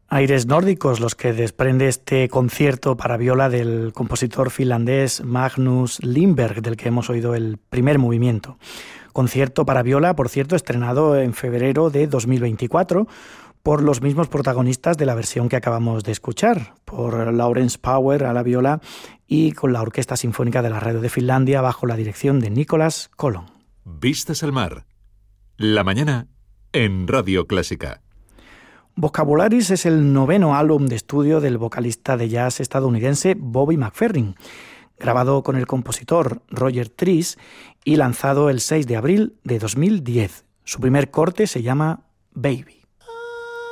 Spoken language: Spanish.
Aires nórdicos los que desprende este concierto para viola del compositor finlandés Magnus Lindberg, del que hemos oído el primer movimiento. Concierto para viola, por cierto, estrenado en febrero de 2024 por los mismos protagonistas de la versión que acabamos de escuchar, por Lawrence Power a la viola y con la Orquesta Sinfónica de la Radio de Finlandia bajo la dirección de Nicholas Colon. Vistas al mar. La mañana en Radio Clásica. Vocabularis es el 9º álbum de estudio del vocalista de jazz estadounidense Bobby McFerrin, grabado con el compositor Roger Trice y lanzado el 6 de abril de 2010. Su primer corte se llama Baby.